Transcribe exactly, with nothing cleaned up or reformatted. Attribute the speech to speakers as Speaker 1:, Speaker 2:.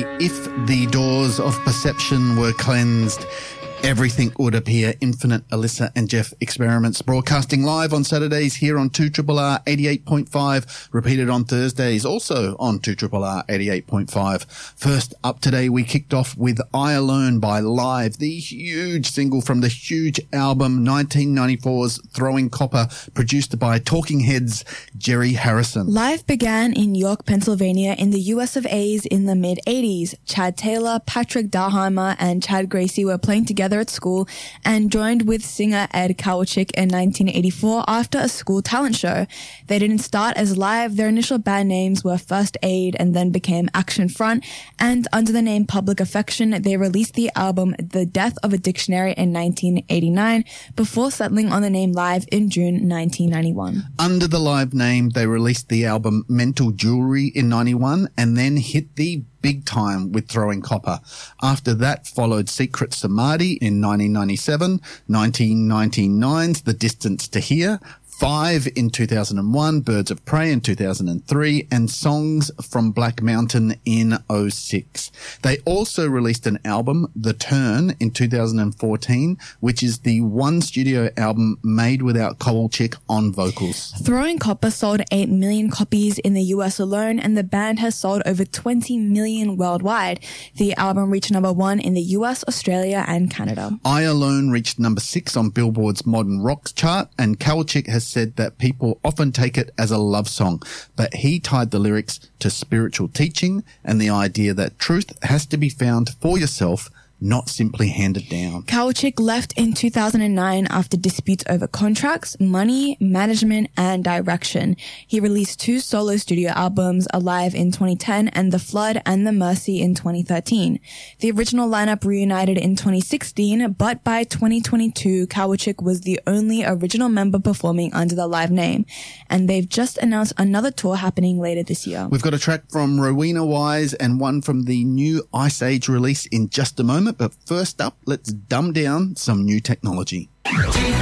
Speaker 1: say, if the doors of perception were cleansed, everything would appear infinite. Alyssa and Jeff Experiments, broadcasting live on Saturdays here on two R R R eighty-eight point five, repeated on Thursdays, also on two R R R eighty-eight point five. First up today, we kicked off with I Alone by Live, the huge single from the huge album nineteen ninety-four's Throwing Copper, produced by Talking Heads' Jerry Harrison.
Speaker 2: Live began in York, Pennsylvania in the U S of A's in the mid-eighties. Chad Taylor, Patrick Dahlheimer, and Chad Gracie were playing together at school and joined with singer Ed Kowalczyk in nineteen eighty-four after a school talent show. They didn't start as Live. Their initial band names were First Aid and then became Action Front, and under the name Public Affection, they released the album The Death of a Dictionary in nineteen eighty-nine before settling on the name Live in June nineteen ninety-one.
Speaker 1: Under the Live name, they released the album Mental Jewelry in ninety-one and then hit the big time with Throwing Copper. After that followed Secret Samadhi in nineteen ninety-seven, nineteen ninety-nine's The Distance to Here, Five in two thousand one, Birds of Prey in two thousand three, and Songs from Black Mountain in oh six. They also released an album, The Turn, in two thousand fourteen, which is the one studio album made without Kowalczyk on vocals.
Speaker 2: Throwing Copper sold eight million copies in the U S alone, and the band has sold over twenty million worldwide. The album reached number one in the U S, Australia, and Canada.
Speaker 1: I Alone reached number six on Billboard's Modern Rock chart, and Kowalczyk has said that people often take it as a love song, but he tied the lyrics to spiritual teaching and the idea that truth has to be found for yourself, not simply handed down.
Speaker 2: Kowalczyk left in two thousand nine after disputes over contracts, money, management, and direction. He released two solo studio albums, Alive in twenty ten and The Flood and The Mercy in twenty thirteen. The original lineup reunited in twenty sixteen, but by twenty twenty-two, Kowalczyk was the only original member performing under the Live name, and they've just announced another tour happening later this year.
Speaker 1: We've got a track from Rowena Wise and one from the new Ice Age release in just a moment. But first up, let's dumb down some new technology.